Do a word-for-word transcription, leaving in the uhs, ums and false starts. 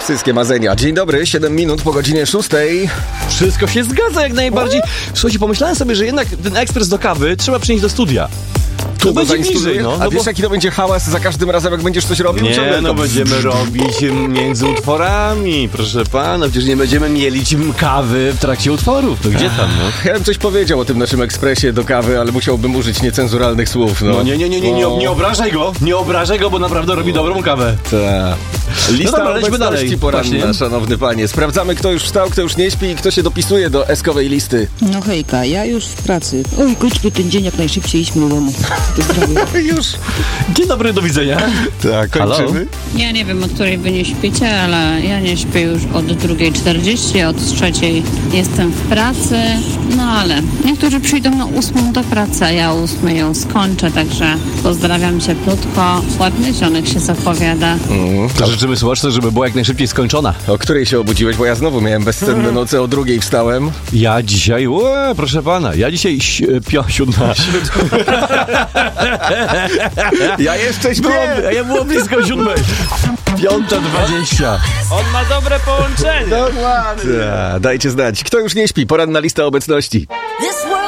Wszystkie marzenia. Dzień dobry, siedem minut po godzinie szóstej. Wszystko się zgadza jak najbardziej. Słuchajcie, pomyślałem sobie, że jednak ten ekspres do kawy trzeba przynieść do studia. To Tu będzie bliżej, no. A no wiesz, bo... jaki to będzie hałas za każdym razem, jak będziesz coś robił? Nie, Ciągle no to... będziemy robić między utworami, proszę pana. Przecież nie będziemy mielić kawy w trakcie utworów. To gdzie tam, no? Ja bym coś powiedział o tym naszym ekspresie do kawy, ale musiałbym użyć niecenzuralnych słów, no. No nie, nie, nie, nie, nie, O. nie obrażaj go. Nie obrażaj go, bo naprawdę robi dobrą kawę. Ta. Lista No dobra, lećmy obecności dalej. poranna, Właśnie. szanowny panie. Sprawdzamy, kto już wstał, kto już nie śpi i kto się dopisuje do eskowej listy. No hejka, ja już w pracy. Oj, kończmy ten dzień jak najszybciej, idźmy do domu. Pozdrawiam. Już. Dzień dobry, do widzenia. Tak, kończymy. Halo? Ja nie wiem, o której wy nie śpicie, ale ja nie śpię już od drugiej czterdzieści, od trzeciej jestem w pracy, no ale niektórzy przyjdą na ósmą do pracy, a ja o ósmej ją skończę, także pozdrawiam cieplutko, ładny zionek się zapowiada. Mm. To życzymy słuchaczce, żeby była jak najszybciej skończona. O której się obudziłeś? Bo ja znowu miałem bezsenne noce, o drugiej wstałem. Ja dzisiaj, łe, proszę pana, ja dzisiaj śpię siódma. Ja jeszcze śpię. Było, ja było blisko siódmej. Piąta dwadzieścia. On ma dobre połączenie. Dokładnie. Ta, dajcie znać. Kto już nie śpi? Poranna lista obecności.